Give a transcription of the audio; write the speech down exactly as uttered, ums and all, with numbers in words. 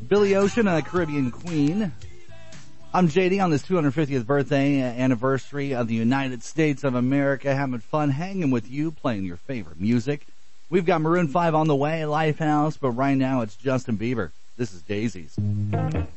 Billy Ocean, a Caribbean Queen. I'm J D on this two hundred fiftieth birthday anniversary of the United States of America, having fun hanging with you, playing your favorite music. We've got Maroon five on the way, Lifehouse, but right now it's Justin Bieber. This is Daisies.